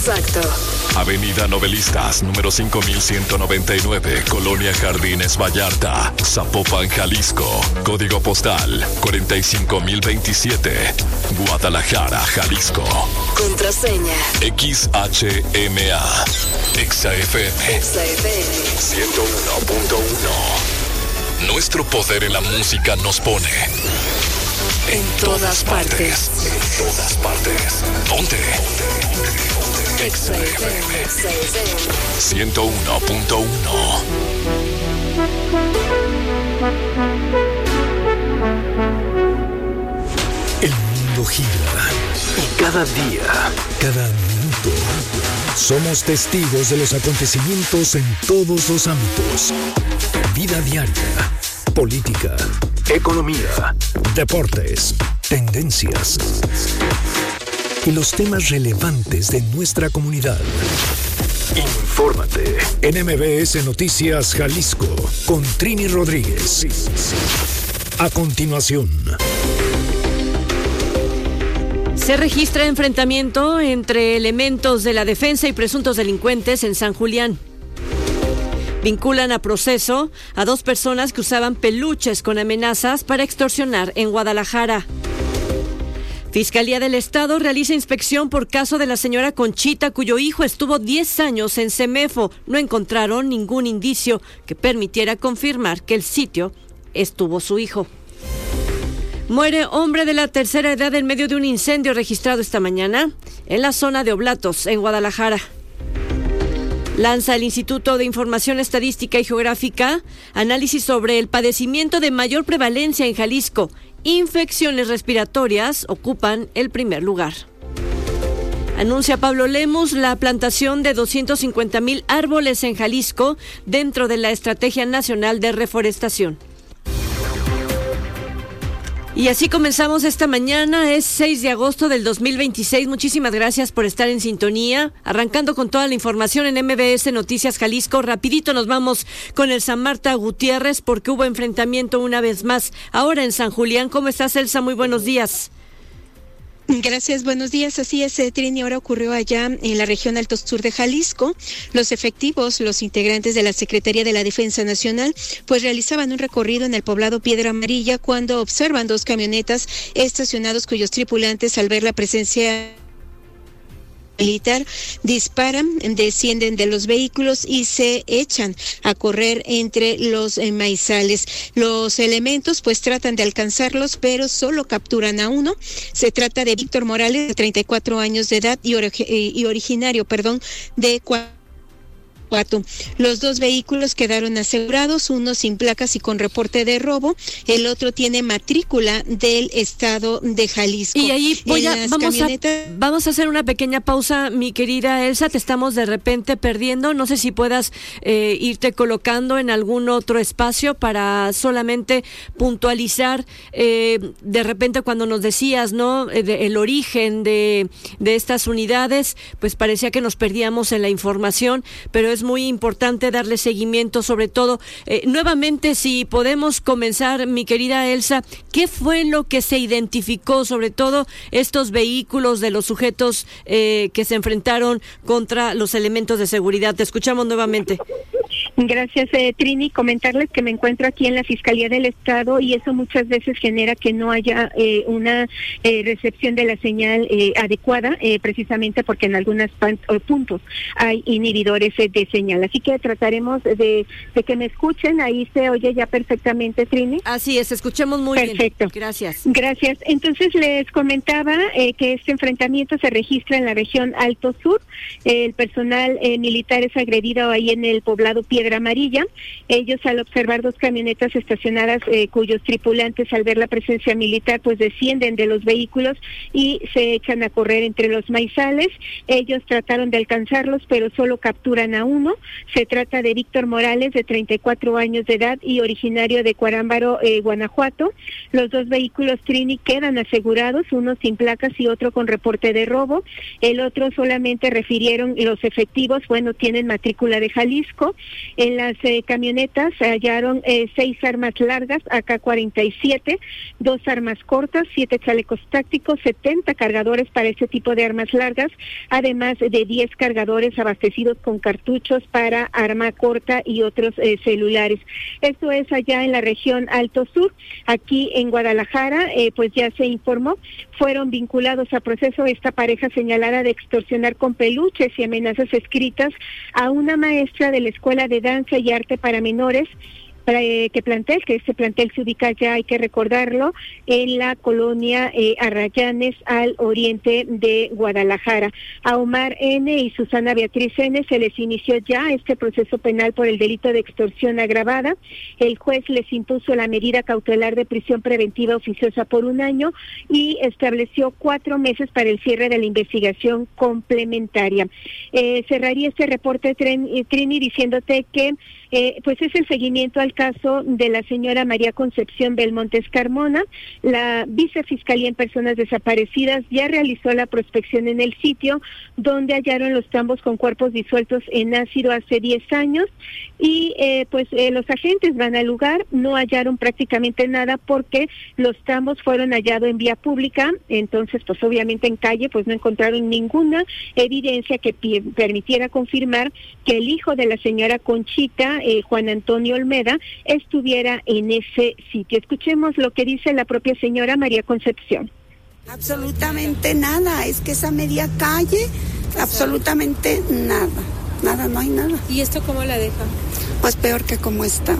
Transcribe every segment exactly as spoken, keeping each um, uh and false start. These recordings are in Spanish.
Exacto. Avenida Novelistas, número cinco mil ciento noventa y nueve, Colonia Jardines Vallarta, Zapopan, Jalisco. Código postal cuarenta y cinco mil veintisiete, Guadalajara, Jalisco. Contraseña X H M A. Exa F M. Exa F M ciento uno punto uno. Nuestro poder en la música nos pone en todas partes. En todas partes. Ponte. Exa F M ciento uno punto uno. El mundo gira y cada día, cada minuto, somos testigos de los acontecimientos en todos los ámbitos. Vida diaria, política, economía, deportes, tendencias y los temas relevantes de nuestra comunidad. Infórmate en M B S Noticias Jalisco con Trini Rodríguez. A continuación. Se registra enfrentamiento entre elementos de la defensa y presuntos delincuentes en San Julián. Vinculan a proceso a dos personas que usaban peluches con amenazas para extorsionar en Guadalajara. Fiscalía del Estado realiza inspección por caso de la señora Conchita, cuyo hijo estuvo diez años en Semefo. No encontraron ningún indicio que permitiera confirmar que el sitio estuvo su hijo. Muere hombre de la tercera edad en medio de un incendio registrado esta mañana en la zona de Oblatos, en Guadalajara. Lanza el Instituto de Información Estadística y Geográfica análisis sobre el padecimiento de mayor prevalencia en Jalisco. Infecciones respiratorias ocupan el primer lugar. Anuncia Pablo Lemus la plantación de doscientos cincuenta mil árboles en Jalisco dentro de la Estrategia Nacional de Reforestación. Y así comenzamos esta mañana, es seis de agosto del dos mil veintiséis. Muchísimas gracias por estar en sintonía. Arrancando con toda la información en M B S Noticias Jalisco. Rapidito nos vamos con el San Marta Gutiérrez porque hubo enfrentamiento una vez más ahora en San Julián. ¿Cómo estás, Elsa? Muy buenos días. Gracias, buenos días. Así es, eh, Trini, ahora ocurrió allá en la región Alto Sur de Jalisco. Los efectivos, los integrantes de la Secretaría de la Defensa Nacional, pues realizaban un recorrido en el poblado Piedra Amarilla cuando observan dos camionetas estacionados cuyos tripulantes, al ver la presencia militar, disparan, descienden de los vehículos y se echan a correr entre los eh, maizales. Los elementos pues tratan de alcanzarlos, pero solo capturan a uno. Se trata de Víctor Morales, de treinta y cuatro años de edad y, ori- y originario, perdón, de Cuatro. Los dos vehículos quedaron asegurados, uno sin placas y con reporte de robo, el otro tiene matrícula del estado de Jalisco. Y ahí voy a, vamos, camionetas... a, vamos a hacer una pequeña pausa, mi querida Elsa, te estamos de repente perdiendo, no sé si puedas eh, irte colocando en algún otro espacio para solamente puntualizar, eh, de repente cuando nos decías, ¿no?, de, el origen de, de estas unidades, pues parecía que nos perdíamos en la información, pero es muy importante darle seguimiento, sobre todo, eh, nuevamente, si podemos comenzar, mi querida Elsa, ¿qué fue lo que se identificó, sobre todo estos vehículos de los sujetos eh, que se enfrentaron contra los elementos de seguridad? Te escuchamos nuevamente. Gracias, eh, Trini. Comentarles que me encuentro aquí en la Fiscalía del Estado y eso muchas veces genera que no haya eh, una eh, recepción de la señal eh, adecuada, eh, precisamente porque en algunos puntos hay inhibidores eh, de señal. Así que trataremos de, de que me escuchen. Ahí se oye ya perfectamente, Trini. Así es, escuchemos muy Perfecto. bien. Perfecto. Gracias. Gracias. Entonces les comentaba eh, que este enfrentamiento se registra en la región Alto Sur. Eh, el personal eh, militar es agredido ahí en el poblado Piedra Amarilla. Ellos, al observar dos camionetas estacionadas eh, cuyos tripulantes, al ver la presencia militar, pues descienden de los vehículos y se echan a correr entre los maizales. Ellos trataron de alcanzarlos, pero solo capturan a uno. Se trata de Víctor Morales, de treinta y cuatro años de edad y originario de Cuarámbaro, eh, Guanajuato. Los dos vehículos, Trini, quedan asegurados, uno sin placas y otro con reporte de robo. El otro solamente refirieron los efectivos, bueno, tienen matrícula de Jalisco. En las eh, camionetas se hallaron eh, seis armas largas, A K cuarenta y siete, dos armas cortas, siete chalecos tácticos, setenta cargadores para ese tipo de armas largas, además de diez cargadores abastecidos con cartuchos para arma corta y otros eh, celulares. Esto es allá en la región Alto Sur. Aquí en Guadalajara, eh, pues ya se informó, fueron vinculados a proceso esta pareja señalada de extorsionar con peluches y amenazas escritas a una maestra de la Escuela de Danza y Arte para Menores, eh, que plantel, que este plantel se ubica ya, hay que recordarlo, en la colonia eh, Arrayanes, al oriente de Guadalajara. A Omar N. y Susana Beatriz N. se les inició ya este proceso penal por el delito de extorsión agravada. El juez les impuso la medida cautelar de prisión preventiva oficiosa por un año y estableció cuatro meses para el cierre de la investigación complementaria. Eh, cerraría este reporte, Trini, diciéndote que Eh, pues es el seguimiento al caso de la señora María Concepción Belmontes Carmona. La Vicefiscalía en Personas Desaparecidas ya realizó la prospección en el sitio donde hallaron los tambos con cuerpos disueltos en ácido hace diez años y eh, pues eh, los agentes van al lugar, no hallaron prácticamente nada porque los tambos fueron hallados en vía pública, entonces pues obviamente en calle pues no encontraron ninguna evidencia que pi- permitiera confirmar que el hijo de la señora Conchita, Eh, Juan Antonio Olmeda, estuviera en ese sitio. Escuchemos lo que dice la propia señora María Concepción. Absolutamente nada, es que esa media calle, absolutamente nada, nada, no hay nada. ¿Y esto cómo la deja? Pues peor que como está.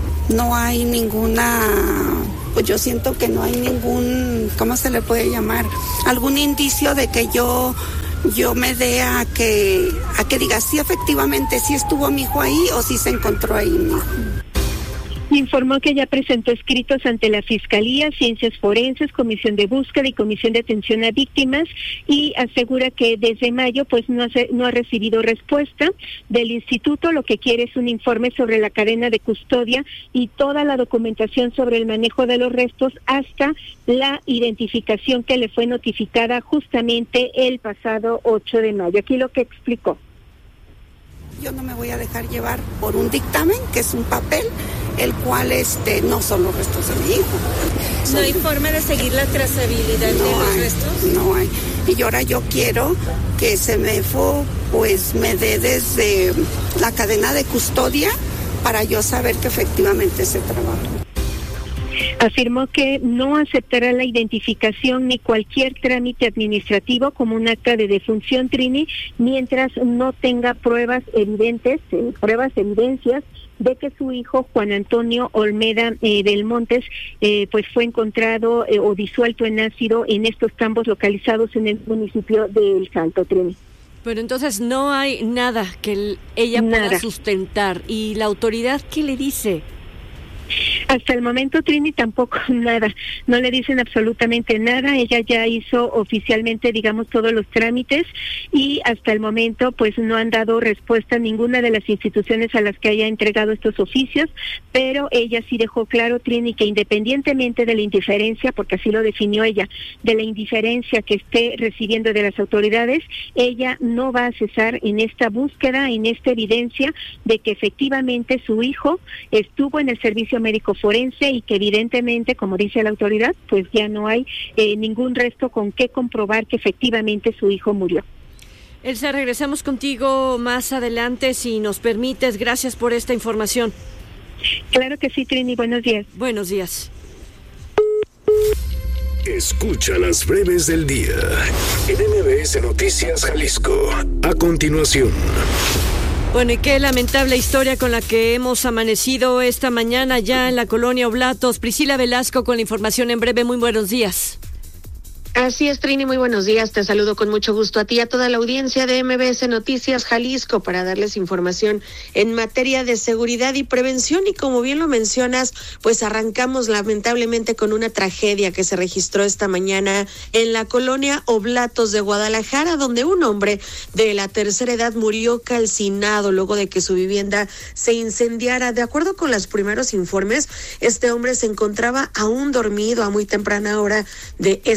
No hay ninguna, pues yo siento que no hay ningún, ¿cómo se le puede llamar? Algún indicio de que yo yo me dé a que a que diga si efectivamente sí estuvo mi hijo ahí o si se encontró ahí mi hijo. Informó que ya presentó escritos ante la Fiscalía, Ciencias Forenses, Comisión de Búsqueda y Comisión de Atención a Víctimas y asegura que desde mayo pues no ha, no ha recibido respuesta del instituto. Lo que quiere es un informe sobre la cadena de custodia y toda la documentación sobre el manejo de los restos hasta la identificación que le fue notificada justamente el pasado ocho de mayo. Aquí lo que explicó. Yo no me voy a dejar llevar por un dictamen, que es un papel, el cual este no son los restos de mi hijo. ¿No Son... hay forma de seguir la trazabilidad no de los hay, restos? No hay. Y ahora yo quiero que Semefo pues me dé desde la cadena de custodia para yo saber que efectivamente se trabaja. Afirmó que no aceptará la identificación ni cualquier trámite administrativo como un acta de defunción, Trini, mientras no tenga pruebas evidentes, eh, pruebas, evidencias de que su hijo Juan Antonio Olmeda eh, Belmontes eh, pues fue encontrado eh, o disuelto en ácido en estos tambos localizados en el municipio de El Salto, Trini. Pero entonces no hay nada que el, ella nada. pueda sustentar. ¿Y la autoridad qué le dice? Hasta el momento, Trini, tampoco nada, no le dicen absolutamente nada. Ella ya hizo oficialmente, digamos, todos los trámites y hasta el momento pues no han dado respuesta a ninguna de las instituciones a las que haya entregado estos oficios, pero ella sí dejó claro, Trini, que independientemente de la indiferencia, porque así lo definió ella, de la indiferencia que esté recibiendo de las autoridades, ella no va a cesar en esta búsqueda, en esta evidencia de que efectivamente su hijo estuvo en el servicio médico forense y que evidentemente, como dice la autoridad, pues ya no hay eh, ningún resto con qué comprobar que efectivamente su hijo murió. Elsa, regresamos contigo más adelante si nos permites. Gracias por esta información. Claro que sí, Trini, buenos días. Buenos días. Escucha las breves del día en M B S Noticias Jalisco. A continuación. Bueno, y qué lamentable historia con la que hemos amanecido esta mañana ya en la colonia Oblatos. Priscila Velasco con la información en breve. Muy buenos días. Así es, Trini, muy buenos días. Te saludo con mucho gusto a ti y a toda la audiencia de M B S Noticias Jalisco para darles información en materia de seguridad y prevención. Y como bien lo mencionas, pues arrancamos lamentablemente con una tragedia que se registró esta mañana en la colonia Oblatos de Guadalajara, donde un hombre de la tercera edad murió calcinado luego de que su vivienda se incendiara. De acuerdo con los primeros informes, este hombre se encontraba aún dormido a muy temprana hora de este jueves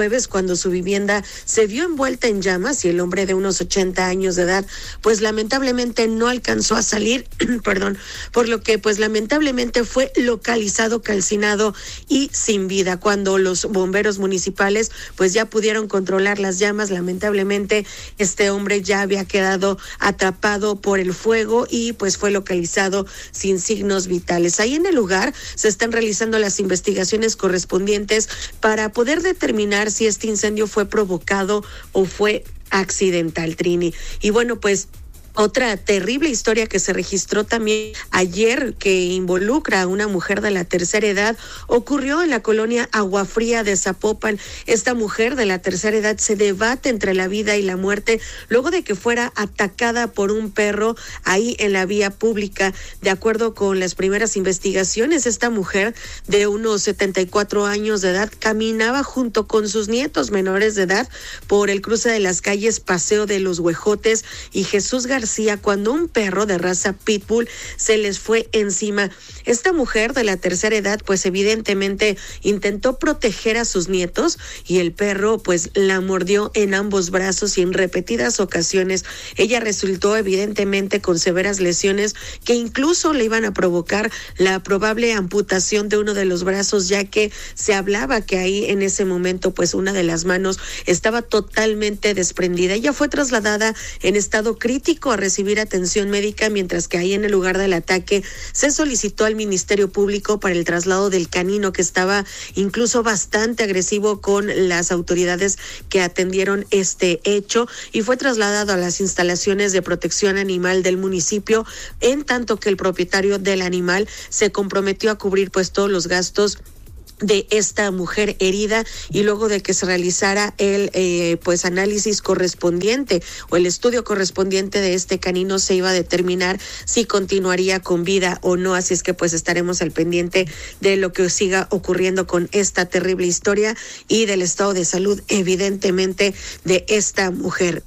jueves, cuando su vivienda se vio envuelta en llamas y el hombre de unos ochenta años de edad, pues lamentablemente no alcanzó a salir, perdón, por lo que pues lamentablemente fue localizado calcinado y sin vida. Cuando los bomberos municipales pues ya pudieron controlar las llamas, lamentablemente este hombre ya había quedado atrapado por el fuego y pues fue localizado sin signos vitales. Ahí en el lugar se están realizando las investigaciones correspondientes para poder determinar si este incendio fue provocado o fue accidental, Trini. Y bueno, pues otra terrible historia que se registró también ayer, que involucra a una mujer de la tercera edad, ocurrió en la colonia Agua Fría de Zapopan. Esta mujer de la tercera edad se debate entre la vida y la muerte luego de que fuera atacada por un perro ahí en la vía pública. De acuerdo con las primeras investigaciones, esta mujer de unos setenta y cuatro años de edad caminaba junto con sus nietos menores de edad por el cruce de las calles Paseo de los Huejotes y Jesús García cuando un perro de raza pitbull se les fue encima. Esta mujer de la tercera edad pues evidentemente intentó proteger a sus nietos y el perro pues la mordió en ambos brazos y en repetidas ocasiones. Ella resultó evidentemente con severas lesiones que incluso le iban a provocar la probable amputación de uno de los brazos, ya que se hablaba que ahí en ese momento pues una de las manos estaba totalmente desprendida. Ella fue trasladada en estado crítico a recibir atención médica, mientras que ahí en el lugar del ataque se solicitó al Ministerio Público para el traslado del canino, que estaba incluso bastante agresivo con las autoridades que atendieron este hecho, y fue trasladado a las instalaciones de protección animal del municipio, en tanto que el propietario del animal se comprometió a cubrir pues todos los gastos de esta mujer herida, y luego de que se realizara el eh, pues análisis correspondiente o el estudio correspondiente de este canino, se iba a determinar si continuaría con vida o no. Así es que pues estaremos al pendiente de lo que siga ocurriendo con esta terrible historia y del estado de salud evidentemente de esta mujer.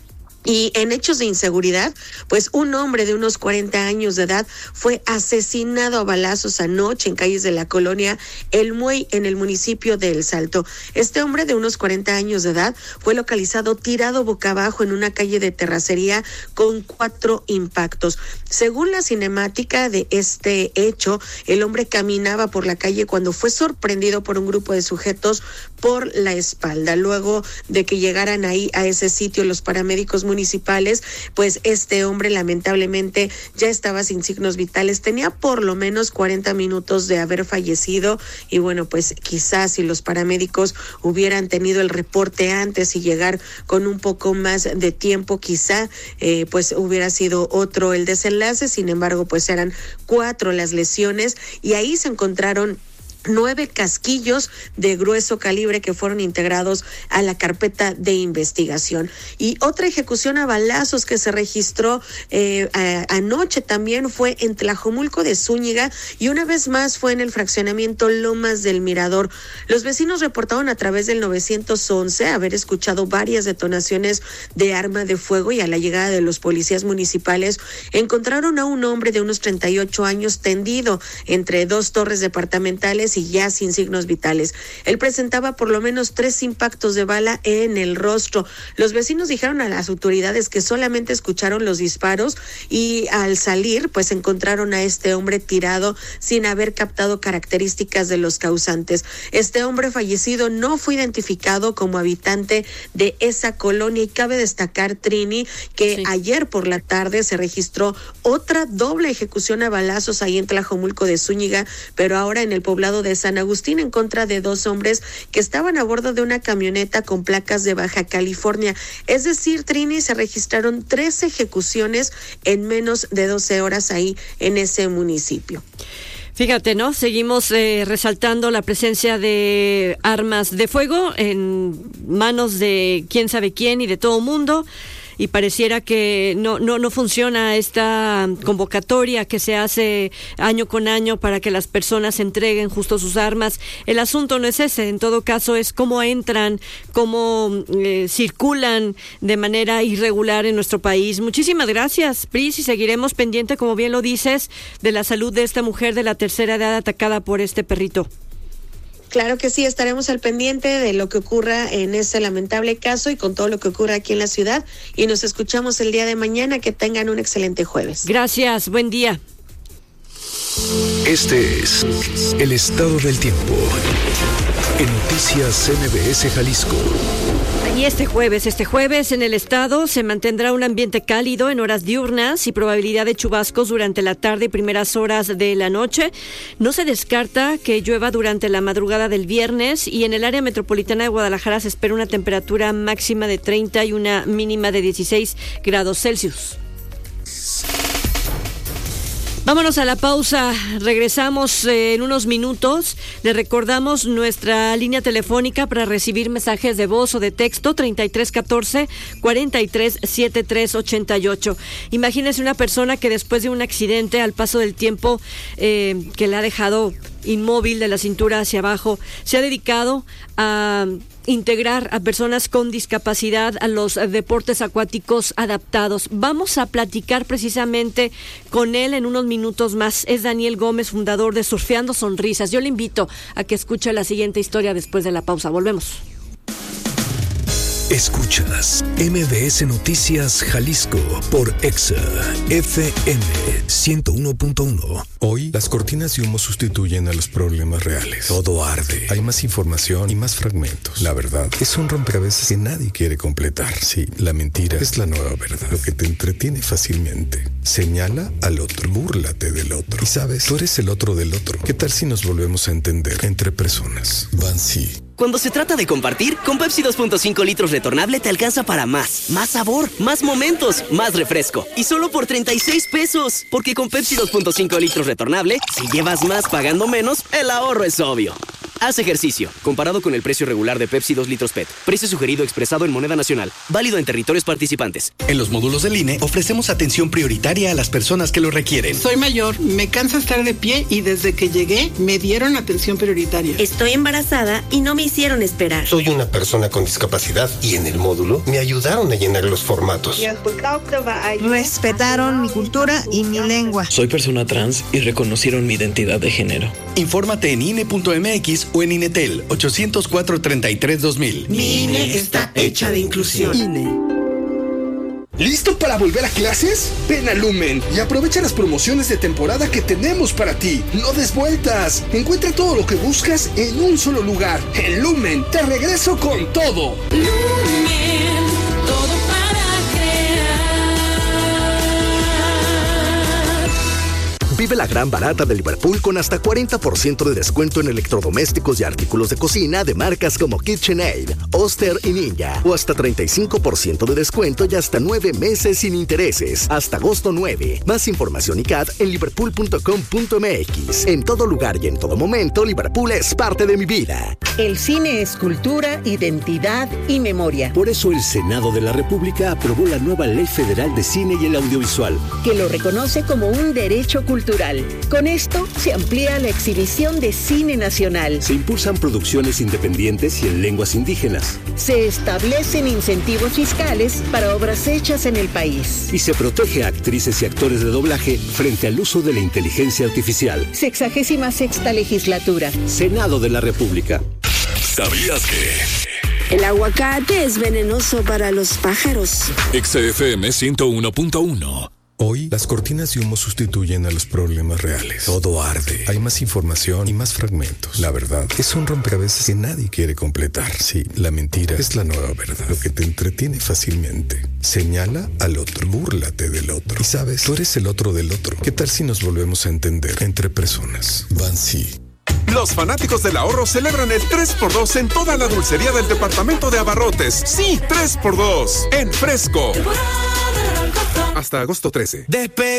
Y en hechos de inseguridad, pues un hombre de unos cuarenta años de edad fue asesinado a balazos anoche en calles de la colonia El Muey, en el municipio de El Salto. Este hombre de unos cuarenta años de edad fue localizado tirado boca abajo en una calle de terracería con cuatro impactos. Según la cinemática de este hecho, el hombre caminaba por la calle cuando fue sorprendido por un grupo de sujetos por la espalda. Luego de que llegaran ahí a ese sitio los paramédicos municipales, pues este hombre lamentablemente ya estaba sin signos vitales, tenía por lo menos cuarenta minutos de haber fallecido, y bueno, pues quizás si los paramédicos hubieran tenido el reporte antes y llegar con un poco más de tiempo, quizá eh, pues hubiera sido otro el desenlace. Sin embargo, pues eran cuatro las lesiones, y ahí se encontraron nueve casquillos de grueso calibre que fueron integrados a la carpeta de investigación. Y otra ejecución a balazos que se registró eh, a, anoche también fue en Tlajomulco de Zúñiga, y una vez más fue en el fraccionamiento Lomas del Mirador. Los vecinos reportaron a través del nueve once haber escuchado varias detonaciones de arma de fuego, y a la llegada de los policías municipales encontraron a un hombre de unos treinta y ocho años tendido entre dos torres departamentales y ya sin signos vitales. Él presentaba por lo menos tres impactos de bala en el rostro. Los vecinos dijeron a las autoridades que solamente escucharon los disparos, y al salir pues encontraron a este hombre tirado sin haber captado características de los causantes. Este hombre fallecido no fue identificado como habitante de esa colonia, y cabe destacar, Trini, que sí, ayer por la tarde se registró otra doble ejecución a balazos ahí en Tlajomulco de Zúñiga, pero ahora en el poblado de San Agustín, en contra de dos hombres que estaban a bordo de una camioneta con placas de Baja California. Es decir, Trini, se registraron tres ejecuciones en menos de doce horas ahí en ese municipio. Fíjate, ¿no? Seguimos eh, resaltando la presencia de armas de fuego en manos de quién sabe quién y de todo mundo. Y pareciera que no, no, no funciona esta convocatoria que se hace año con año para que las personas entreguen justo sus armas. El asunto no es ese, en todo caso es cómo entran, cómo eh, circulan de manera irregular en nuestro país. Muchísimas gracias, Pris, y seguiremos pendiente, como bien lo dices, de la salud de esta mujer de la tercera edad atacada por este perrito. Claro que sí, estaremos al pendiente de lo que ocurra en este lamentable caso y con todo lo que ocurra aquí en la ciudad. Y nos escuchamos el día de mañana. Que tengan un excelente jueves. Gracias, buen día. Este es el estado del tiempo en Noticias M B S Jalisco. Y este jueves, este jueves en el estado se mantendrá un ambiente cálido en horas diurnas y probabilidad de chubascos durante la tarde y primeras horas de la noche. No se descarta que llueva durante la madrugada del viernes y en el área metropolitana de Guadalajara se espera una temperatura máxima de treinta y una mínima de dieciséis grados Celsius. Vámonos a la pausa, regresamos eh, en unos minutos. Le recordamos nuestra línea telefónica para recibir mensajes de voz o de texto treinta y tres catorce cuarenta y tres setenta y tres ochenta y ocho. Imagínese una persona que después de un accidente, al paso del tiempo eh, que la ha dejado inmóvil de la cintura hacia abajo, se ha dedicado a integrar a personas con discapacidad a los deportes acuáticos adaptados. Vamos a platicar precisamente con él en unos minutos más. Es Daniel Gómez, fundador de Surfeando Sonrisas. Yo le invito a que escuche la siguiente historia después de la pausa. Volvemos. Escuchas M B S Noticias Jalisco por Exa F M ciento uno punto uno. Hoy, las cortinas de humo sustituyen a los problemas reales. Todo arde. Hay más información y más fragmentos. La verdad es un rompecabezas que nadie quiere completar. Sí, la mentira es la nueva verdad. Lo que te entretiene fácilmente. Señala al otro. Búrlate del otro. Y sabes, tú eres el otro del otro. ¿Qué tal si nos volvemos a entender entre personas? Bansi. Cuando se trata de compartir, con Pepsi dos punto cinco litros retornable te alcanza para más. Más sabor, más momentos, más refresco. Y solo por treinta y seis pesos. Porque con Pepsi dos punto cinco litros retornable, si llevas más pagando menos, el ahorro es obvio. Haz ejercicio. Comparado con el precio regular de Pepsi dos litros P E T. Precio sugerido expresado en moneda nacional. Válido en territorios participantes. En los módulos del I N E ofrecemos atención prioritaria a las personas que lo requieren. Soy mayor, me cansa estar de pie y desde que llegué me dieron atención prioritaria. Estoy embarazada y no me hicieron esperar. Soy una persona con discapacidad y en el módulo me ayudaron a llenar los formatos. Respetaron mi cultura y mi lengua. Soy persona trans y reconocieron mi identidad de género. Infórmate en I N E punto M X o en Inetel ochocientos cuatro treinta y tres dos mil. Mi I N E está hecha de inclusión. I N E. ¿Listo para volver a clases? Ven a Lumen y aprovecha las promociones de temporada que tenemos para ti. No des vueltas. Encuentra todo lo que buscas en un solo lugar. En Lumen, te regreso con todo. Lumen, todo para crear. Vive la gran barata de Liverpool con hasta cuarenta por ciento de descuento en electrodomésticos y artículos de cocina de marcas como KitchenAid, Oster y Ninja. O hasta treinta y cinco por ciento de descuento y hasta nueve meses sin intereses. Hasta agosto nueve. Más información y C A D en liverpool punto com punto m x. En todo lugar y en todo momento, Liverpool es parte de mi vida. El cine es cultura, identidad y memoria. Por eso el Senado de la República aprobó la nueva Ley Federal de Cine y el Audiovisual, que lo reconoce como un derecho cultural. Con esto se amplía la exhibición de cine nacional. Se impulsan producciones independientes y en lenguas indígenas. Se establecen incentivos fiscales para obras hechas en el país. Y se protege a actrices y actores de doblaje frente al uso de la inteligencia artificial. Sexagésima sexta legislatura. Senado de la República. ¿Sabías que el aguacate es venenoso para los pájaros? Exa F M ciento uno punto uno. Hoy, las cortinas de humo sustituyen a los problemas reales. Todo arde. Hay más información y más fragmentos. La verdad es un rompecabezas que nadie quiere completar. Sí, la mentira es la nueva verdad. Lo que te entretiene fácilmente. Señala al otro. Búrlate del otro. Y sabes, tú eres el otro del otro. ¿Qué tal si nos volvemos a entender entre personas? Bansi. Los fanáticos del ahorro celebran el tres por dos en toda la dulcería del departamento de abarrotes. Sí, tres por dos en Fresco. Hasta agosto trece.